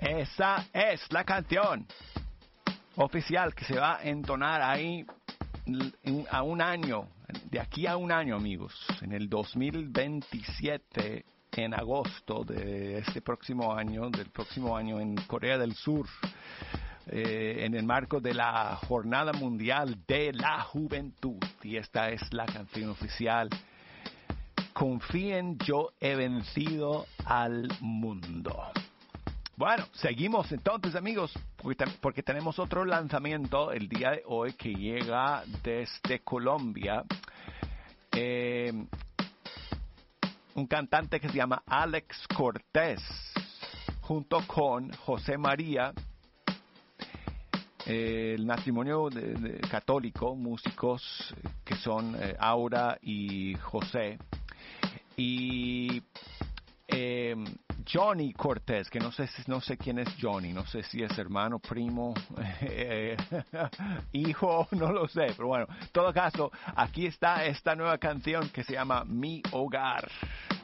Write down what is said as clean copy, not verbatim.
Esa es la canción oficial que se va a entonar ahí a un año, de aquí a un año, amigos, en el 2027, en agosto de este próximo año, en Corea del Sur, en el marco de la Jornada Mundial de la Juventud. Y esta es la canción oficial. Confíen, yo he vencido al mundo. Bueno, seguimos entonces, amigos, porque tenemos otro lanzamiento el día de hoy que llega desde Colombia. Un cantante que se llama Alex Cortés, junto con José María, el matrimonio católico, músicos que son Aura y José, y Johnny Cortés, que no sé quién es Johnny, no sé si es hermano, primo, hijo, no lo sé, pero bueno, en todo caso, aquí está esta nueva canción que se llama Mi Hogar.